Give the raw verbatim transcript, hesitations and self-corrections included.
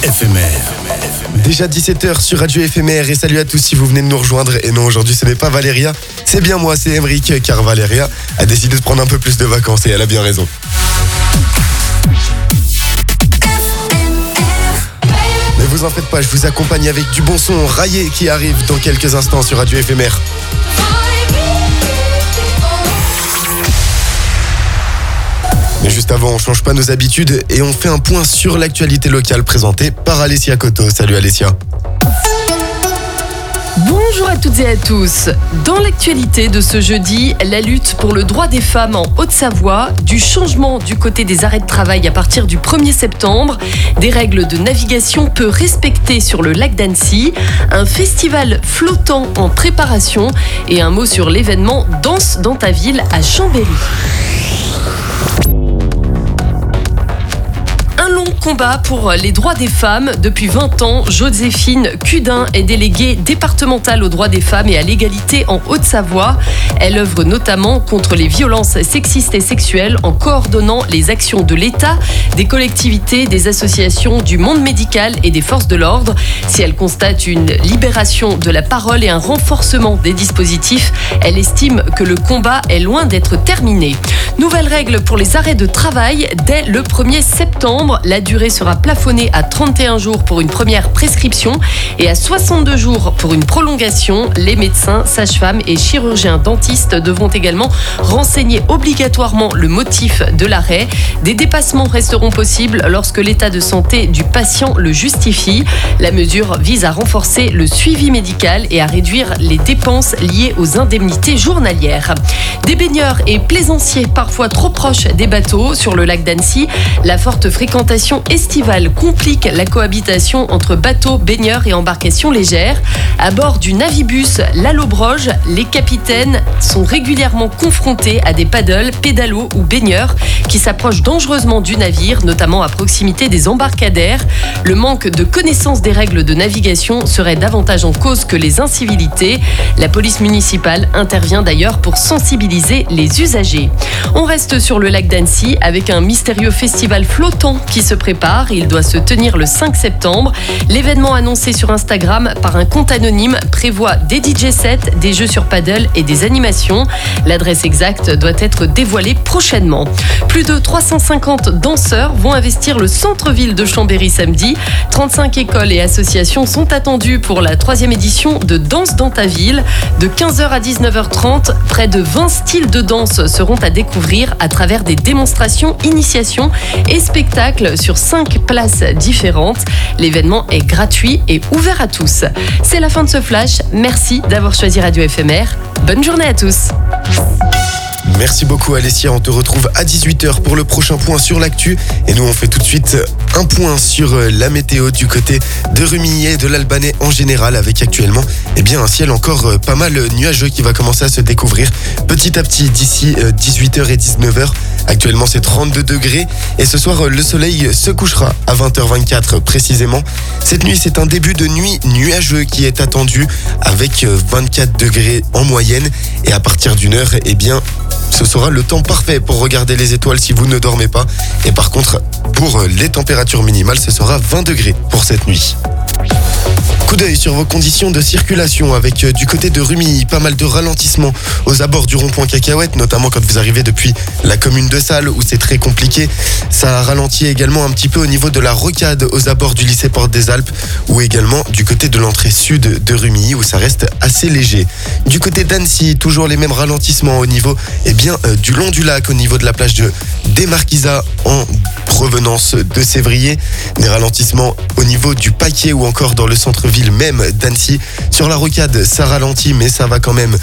éphémère. Déjà dix-sept heures sur Radio Éphémère et salut à tous si vous venez de nous rejoindre. Et non, aujourd'hui ce n'est pas Valéria, c'est bien moi, c'est Emeric, car Valéria a décidé de prendre un peu plus de vacances et elle a bien raison. Mais vous en faites pas, je vous accompagne avec du bon son Raillé qui arrive dans quelques instants sur Radio Éphémère. Mais juste avant, on change pas nos habitudes et on fait un point sur l'actualité locale présentée par Alessia Coto. Salut Alessia. Bonjour à toutes et à tous. Dans l'actualité de ce jeudi, la lutte pour le droit des femmes en Haute-Savoie, du changement du côté des arrêts de travail à partir du premier septembre, des règles de navigation peu respectées sur le lac d'Annecy, un festival flottant en préparation et un mot sur l'événement Danse dans ta ville à Chambéry. Combat pour les droits des femmes. Depuis vingt ans, Joséphine Cudin est déléguée départementale aux droits des femmes et à l'égalité en Haute-Savoie. Elle œuvre notamment contre les violences sexistes et sexuelles en coordonnant les actions de l'État, des collectivités, des associations, du monde médical et des forces de l'ordre. Si elle constate une libération de la parole et un renforcement des dispositifs, elle estime que le combat est loin d'être terminé. Nouvelle règle pour les arrêts de travail dès le premier septembre. La durée sera plafonnée à trente et un jours pour une première prescription et à soixante-deux jours pour une prolongation. Les médecins, sages-femmes et chirurgiens dentistes devront également renseigner obligatoirement le motif de l'arrêt. Des dépassements resteront possibles lorsque l'état de santé du patient le justifie. La mesure vise à renforcer le suivi médical et à réduire les dépenses liées aux indemnités journalières. Des baigneurs et plaisanciers parfois trop proches des bateaux sur le lac d'Annecy, la forte fréquentation estivale complique la cohabitation entre bateaux, baigneurs et embarcations légères. À bord du navibus L'Allobroge, les capitaines sont régulièrement confrontés à des paddles, pédalos ou baigneurs qui s'approchent dangereusement du navire, notamment à proximité des embarcadères. Le manque de connaissance des règles de navigation serait davantage en cause que les incivilités. La police municipale intervient d'ailleurs pour sensibiliser les usagers. On reste sur le lac d'Annecy avec un mystérieux festival flottant qui se prépare. Il doit se tenir le cinq septembre. L'événement annoncé sur Instagram par un compte anonyme prévoit des D J sets, des jeux sur paddle et des animations. L'adresse exacte doit être dévoilée prochainement. Plus de trois cent cinquante danseurs vont investir le centre-ville de Chambéry samedi. trente-cinq écoles et associations sont attendues pour la troisième édition de Danse dans ta ville. De quinze heures à dix-neuf heures trente, près de vingt styles de danse seront à découvrir à travers des démonstrations, initiations et spectacles sur cinq places différentes. L'événement est gratuit et ouvert à tous. C'est la fin de ce flash. Merci d'avoir choisi Radio Éphémère. Bonne journée à tous. Merci beaucoup Alessia, on te retrouve à dix-huit heures pour le prochain point sur l'actu. Et nous on fait tout de suite un point sur la météo du côté de Rumilly et de l'Albanais en général, avec actuellement eh bien, un ciel encore pas mal nuageux qui va commencer à se découvrir petit à petit d'ici dix-huit heures et dix-neuf heures. Actuellement c'est trente-deux degrés et ce soir le soleil se couchera à vingt heures vingt-quatre précisément. Cette nuit c'est un début de nuit nuageux qui est attendu avec vingt-quatre degrés en moyenne et à partir d'une heure eh bien ce sera le temps parfait pour regarder les étoiles si vous ne dormez pas. Et par contre, pour les températures minimales, ce sera vingt degrés pour cette nuit. Coup d'œil sur vos conditions de circulation avec euh, du côté de Rumilly, pas mal de ralentissements aux abords du rond-point Cacahuète, notamment quand vous arrivez depuis la commune de Salles où c'est très compliqué. Ça ralentit également un petit peu au niveau de la rocade aux abords du lycée Porte des Alpes ou également du côté de l'entrée sud de Rumilly où ça reste assez léger. Du côté d'Annecy, toujours les mêmes ralentissements au niveau eh bien, euh, du long du lac, au niveau de la plage de des Marquisas en provenance de Sévrier. Des ralentissements au niveau du Paquier ou encore dans le centre-ville même d'Annecy. Sur la rocade, ça ralentit mais ça va quand même